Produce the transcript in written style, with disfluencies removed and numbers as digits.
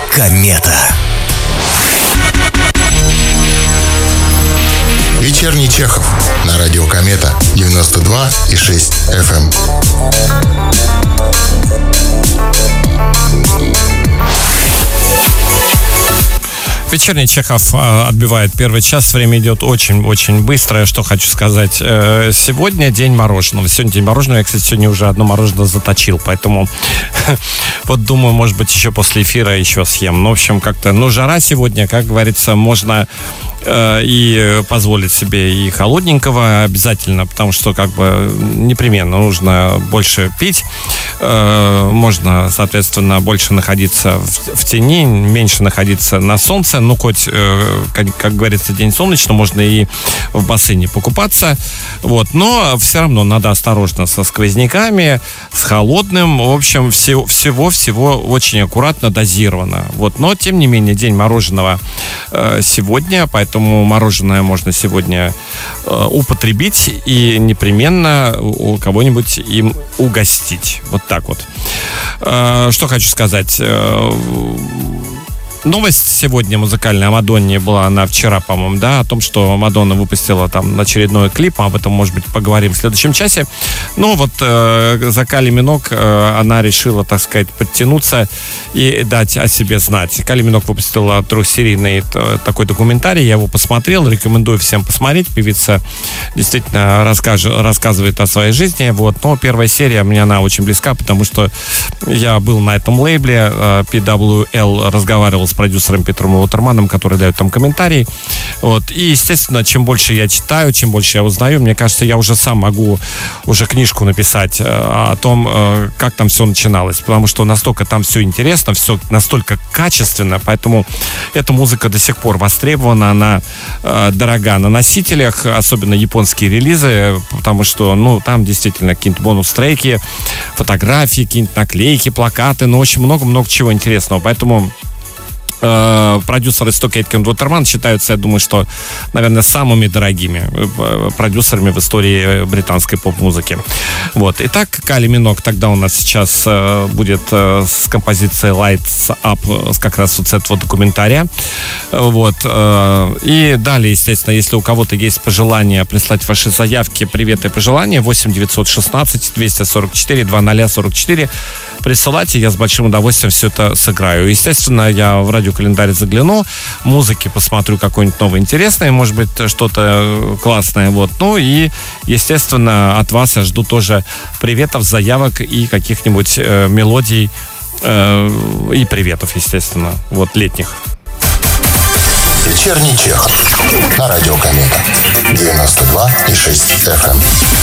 Комета. Вечерний Чехов на радио Комета 92,6 FM. Вечерний Чехов отбивает первый час. Время идет очень-очень быстро. Что хочу сказать. Сегодня день мороженого. Сегодня день мороженого. Я, кстати, сегодня уже одно мороженое заточил. Поэтому вот думаю, может быть, еще после эфира еще съем. Ну, в общем, как-то, жара сегодня, как говорится, можно и позволить себе и холодненького обязательно, потому что как бы непременно нужно больше пить. Можно, соответственно, больше находиться в тени, меньше находиться на солнце. Ну, хоть, как говорится, день солнечный, можно и в бассейне покупаться. Вот. Но все равно надо осторожно со сквозняками, с холодным. В общем, всего очень аккуратно, дозировано. Вот. Но, тем не менее, день мороженого сегодня, поэтому мороженое можно сегодня употребить и непременно у кого-нибудь им угостить. Вот так вот. Что хочу сказать. Новость сегодня музыкальная о Мадонне была, она вчера, по-моему, да, о том, что Мадонна выпустила там очередной клип, мы об этом, может быть, поговорим в следующем часе. Но вот за Кайли Миноуг она решила, так сказать, подтянуться и дать о себе знать. Кайли Миноуг выпустила трехсерийный такой документарий, я его посмотрел, рекомендую всем посмотреть. Певица действительно рассказывает о своей жизни, вот. Но первая серия мне она очень близка, потому что я был на этом лейбле, PWL, разговаривал с продюсером Петром Уотерманом, который дает там комментарии. Вот. И, естественно, чем больше я читаю, чем больше я узнаю, мне кажется, я уже сам могу уже книжку написать о том, как там все начиналось. Потому что настолько там все интересно, все настолько качественно, поэтому эта музыка до сих пор востребована, она дорога на носителях, особенно японские релизы, потому что, там действительно какие-то бонус-треки, фотографии, какие-то наклейки, плакаты, очень много-много чего интересного. Поэтому продюсеры Stockade and Waterman считаются, я думаю, что, наверное, самыми дорогими продюсерами в истории британской поп-музыки. Вот. Итак, Кайли Миноуг тогда у нас сейчас будет с композицией Lights Up, как раз вот с этого документария. Вот. И далее, естественно, если у кого-то есть пожелания прислать ваши заявки, приветы и пожелания, 8-916-244-2044, присылайте, я с большим удовольствием все это сыграю. Естественно, я в радиокалендарь загляну, музыки посмотрю какое-нибудь новое интересное, может быть, что-то классное. Вот. Ну и, естественно, от вас я жду тоже приветов, заявок и каких-нибудь мелодий и приветов, естественно, вот, летних. Вечерний Чехов на радио Комета 92,6 FM.